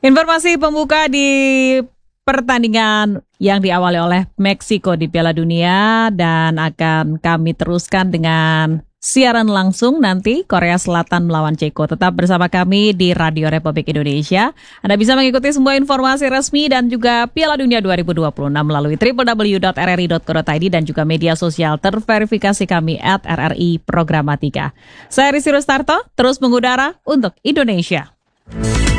Informasi pembuka di pertandingan yang diawali oleh Meksiko di Piala Dunia dan akan kami teruskan dengan siaran langsung nanti Korea Selatan melawan Ceko. Tetap bersama kami di Radio Republik Indonesia. Anda bisa mengikuti semua informasi resmi dan juga Piala Dunia 2026 melalui www.rri.co.id dan juga media sosial terverifikasi kami @RRI Programatika. Saya Risi Rustarto, terus mengudara untuk Indonesia.